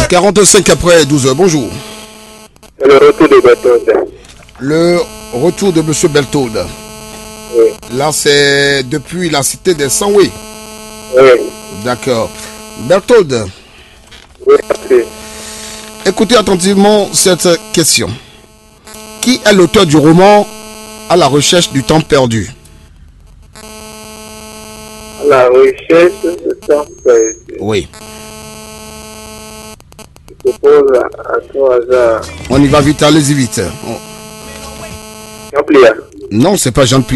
45 après 12 heures. Bonjour. Le retour de Berthold. Le retour de Monsieur Berthold. Oui. Là, c'est depuis la cité des 100, oui. Oui. D'accord. Berthold, Oui, merci. écoutez attentivement cette question. Qui est l'auteur du roman À la recherche du temps perdu? La recherche de temps perdu. Oui. Je propose à tout hasard. On y va vite, allez-y vite. Jean-Pierre. Non, c'est pas Jean-Pierre.